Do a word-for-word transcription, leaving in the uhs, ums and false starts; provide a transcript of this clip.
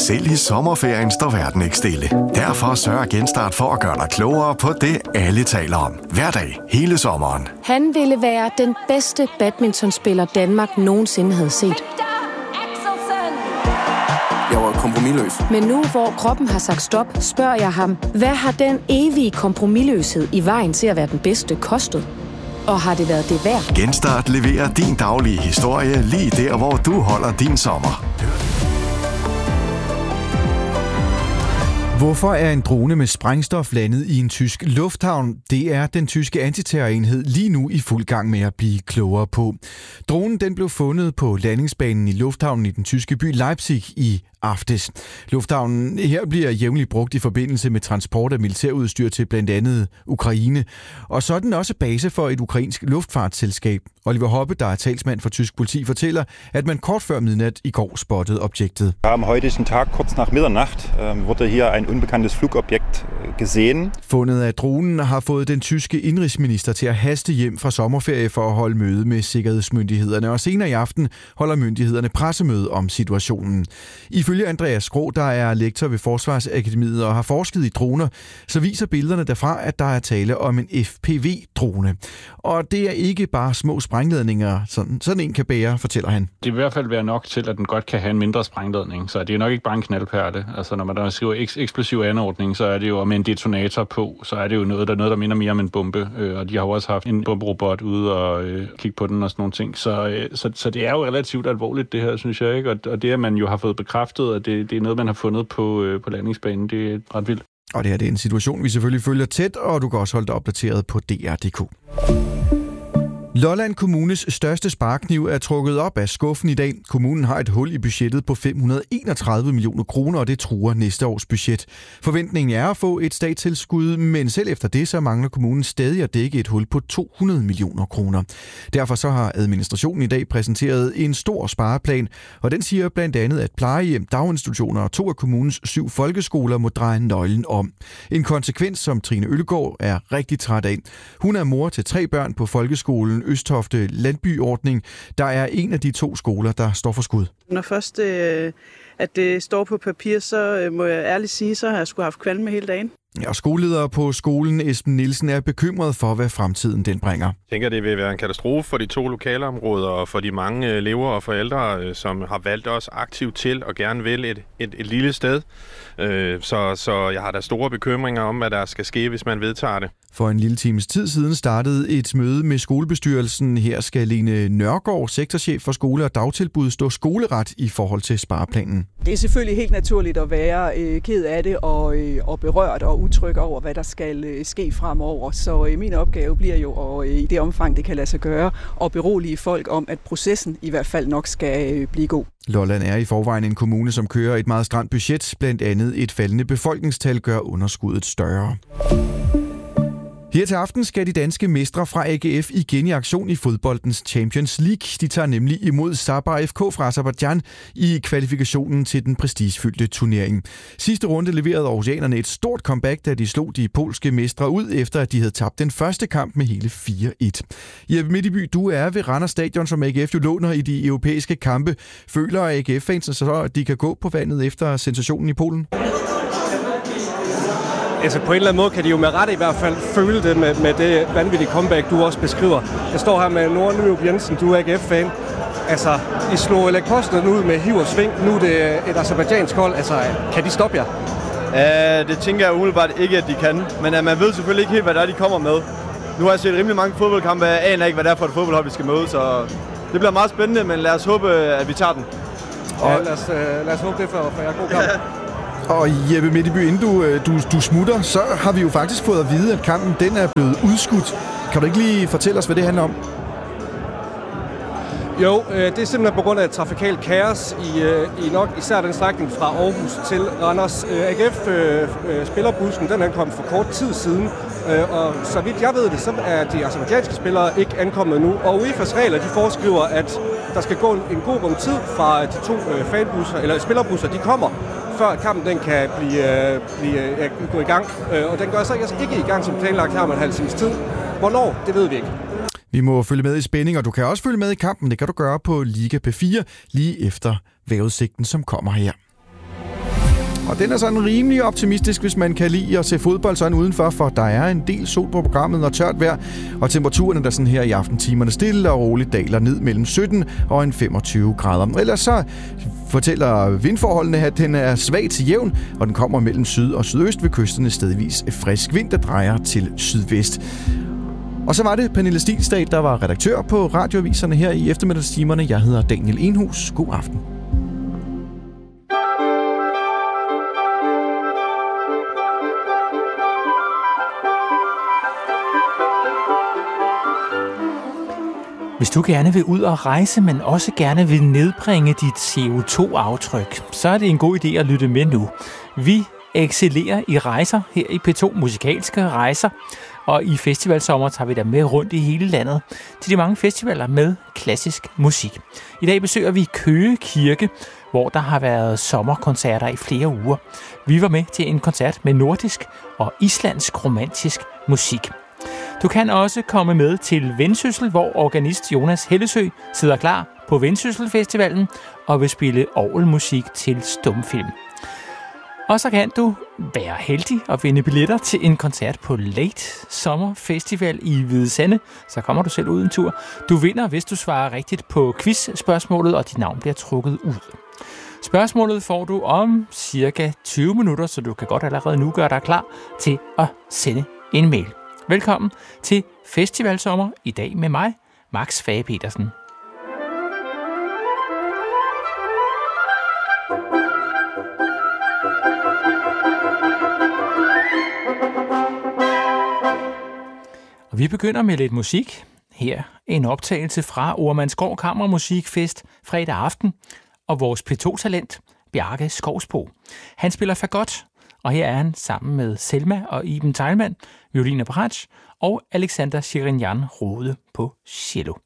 Selv i sommerferien står verden ikke stille. Derfor sørger Genstart for at gøre dig klogere på det, alle taler om. Hver dag, hele sommeren. Han ville være den bedste badmintonspiller, Danmark nogensinde havde set. Jeg var kompromisløs. Men nu, hvor kroppen har sagt stop, spørger jeg ham, hvad har den evige kompromisløshed i vejen til at være den bedste kostet? Og har det været det værd? Genstart leverer din daglige historie lige der, hvor du holder din sommer. Hvorfor er en drone med sprængstof landet i en tysk lufthavn? Det er den tyske antiterrorenhed lige nu i fuld gang med at blive klogere på. Dronen den blev fundet på landingsbanen i lufthavnen i den tyske by Leipzig i aftes. Lufthavnen her bliver jævnligt brugt i forbindelse med transport af militærudstyr til blandt andet Ukraine. Og så er den også base for et ukrainsk luftfartsselskab. Oliver Hoppe, der er talsmand for tysk politi, fortæller, at man kort før midnat i går spottede objektet. Am heutigen Tag kurz nach Mitternacht wurde hier ein unbekanntes Flugobjekt gesehen. Fundet af dronen har fået den tyske indrigsminister til at haste hjem fra sommerferie for at holde møde med sikkerhedsmyndighederne, og senere i aften holder myndighederne pressemøde om situationen. Ifølge Andreas Skrå, der er lektor ved Forsvarsakademiet og har forsket i droner, så viser billederne derfra, at der er tale om en F P V-drone. Og det er ikke bare små sprængladninger, sådan, sådan en kan bære, fortæller han. Det vil i hvert fald være nok til, at den godt kan have en mindre sprængladning, så det er nok ikke bare en knaldperle. Altså når man der skriver eks- eksplosiv anordning, så er det jo med en detonator på, så er det jo noget, der, noget, der minder mere om en bombe. Øh, og de har jo også haft en bomberobot ude og øh, kigge på den og sådan nogle ting. Så, øh, så, så det er jo relativt alvorligt, det her, synes jeg, ikke? Og, og det, at man jo har fået bekræftet, at det, det er noget, man har fundet på, øh, på landingsbanen, det er ret vildt. Og det her det er en situation, vi selvfølgelig følger tæt, og du kan også holde dig opdateret på D R punktum d k. Lolland Kommunes største sparekniv er trukket op af skuffen i dag. Kommunen har et hul i budgettet på fem hundrede og enogtredive millioner kroner, og det truer næste års budget. Forventningen er at få et statstilskud, men selv efter det så mangler kommunen stadig at dække et hul på to hundrede millioner kroner. Derfor så har administrationen i dag præsenteret en stor spareplan, og den siger blandt andet, at plejehjem, daginstitutioner og to af kommunens syv folkeskoler må dreje nøglen om. En konsekvens, som Trine Øllegaard er rigtig træt af. Hun er mor til tre børn på folkeskolen Østofte Landbyordning, der er en af de to skoler, der står for skud. Når først øh, at det står på papir, så øh, må jeg ærligt sige, så har jeg sgu haft kvalme hele dagen. Ja, skoleleder på skolen Esben Nielsen er bekymret for, hvad fremtiden den bringer. Jeg tænker, det vil være en katastrofe for de to lokalområder og for de mange elever og forældre, som har valgt os aktivt til og gerne vil et, et, et lille sted. Så, så jeg har da store bekymringer om, hvad der skal ske, hvis man vedtager det. For en lille times tid siden startede et møde med skolebestyrelsen. Her skal Lene Nørgaard, sektorchef for skole og dagtilbud, stå skoleret i forhold til spareplanen. Det er selvfølgelig helt naturligt at være øh, ked af det og, øh, og berørt og utryg over, hvad der skal øh, ske fremover. Så øh, min opgave bliver jo at, øh, i det omfang, det kan lade sig gøre, at berolige folk om, at processen i hvert fald nok skal øh, blive god. Lolland er i forvejen en kommune, som kører et meget stramt budget. Blandt andet et faldende befolkningstal gør underskuddet større. Her til aften skal de danske mestre fra A G F igen i aktion i fodboldens Champions League. De tager nemlig imod Sabah F K fra Aserbajdsjan i kvalifikationen til den prestigefyldte turnering. Sidste runde leverede aarhusianerne et stort comeback, da de slog de polske mestre ud, efter at de havde tabt den første kamp med hele fire et. Jeppe Midtby, du er ved Randers Stadion, som A G F jo låner i de europæiske kampe. Føler A G F-fansen så, at de kan gå på vandet efter sensationen i Polen? Altså på en eller anden måde kan de jo med rette i hvert fald føle det med, med det vanvittige comeback, du også beskriver. Jeg står her med Nora Nyrup Jensen, du er A G F-fan. Altså, I slog Lech Poznan ud med hiv og sving. Nu er det et aserbajdsjansk hold. Altså, kan de stoppe jer? Uh, det tænker jeg umiddelbart ikke, at de kan. Men uh, man ved selvfølgelig ikke helt, hvad der er, de kommer med. Nu har jeg set rimelig mange fodboldkampe. Jeg aner ikke, hvad det er for et fodboldhold, vi skal møde. Så det bliver meget spændende, men lad os håbe, at vi tager den. Ja, lad os, uh, lad os håbe det for, for jer god kamp. Og Jeppe Midtby, inden du, du, du smutter, så har vi jo faktisk fået at vide, at kampen den er blevet udskudt. Kan du ikke lige fortælle os, hvad det handler om? Jo, øh, det er simpelthen på grund af trafikal kaos i, øh, i nok især den strækning fra Aarhus til Randers. Øh, A G F-spillerbussen, øh, den ankom for kort tid siden, øh, og så vidt jeg ved det, så er de aserbajdsjanske spillere ikke ankommet nu. Og U E F A's regler, de foreskriver, at der skal gå en, en god rum tid fra de to øh, fanbusser, eller spillerbusser, de kommer, før kampen den kan blive, øh, blive ja, gå i gang. Øh, og den gør så altså ikke i gang som planlagt her om en halv times tid. Hvornår, det ved vi ikke. Vi må følge med i spænding, og du kan også følge med i kampen. Det kan du gøre på Liga P fire lige efter vejrudsigten, som kommer her. Og den er sådan rimelig optimistisk, hvis man kan lide at se fodbold sådan udenfor, for der er en del sol på programmet og tørt vejr, og temperaturen der sådan her i aftentimerne stille og roligt daler ned mellem sytten og en femogtyve grader. Ellers så fortæller vindforholdene, at den er svag til jævn, og den kommer mellem syd og sydøst ved kysterne stedvis frisk vind, der drejer til sydvest. Og så var det Pernille Stilstad, der var redaktør på radioaviserne her i eftermiddagstimerne. Jeg hedder Daniel Enhus. God aften. Hvis du gerne vil ud og rejse, men også gerne vil nedbringe dit C O to aftryk, så er det en god idé at lytte med nu. Vi excellerer i rejser her i P to, musikalske rejser, og i festivalsommer tager vi dig med rundt i hele landet til de mange festivaler med klassisk musik. I dag besøger vi Køge Kirke, hvor der har været sommerkoncerter i flere uger. Vi var med til en koncert med nordisk og islandsk romantisk musik. Du kan også komme med til Vendsyssel, hvor organist Jonas Hellesø sidder klar på Vendsyssel Festivalen og vil spille orgelmusik til stumfilm. Og så kan du være heldig og vinde billetter til en koncert på Late Sommer Festival i Hvide Sande. Så kommer du selv ud en tur. Du vinder, hvis du svarer rigtigt på quiz-spørgsmålet, og dit navn bliver trukket ud. Spørgsmålet får du om cirka tyve minutter, så du kan godt allerede nu gøre dig klar til at sende en mail. Velkommen til Festivalsommer i dag med mig, Max Fage Petersen. Og vi begynder med lidt musik. Her en optagelse fra Ormandsgård Kammermusikfest fredag aften, og vores P to-talent, Bjarke Skovsbo. Han spiller fagot, og her er han sammen med Selma og Iben Teilmann, violin og bratsch, og Alexander Chirignan Rode på cello.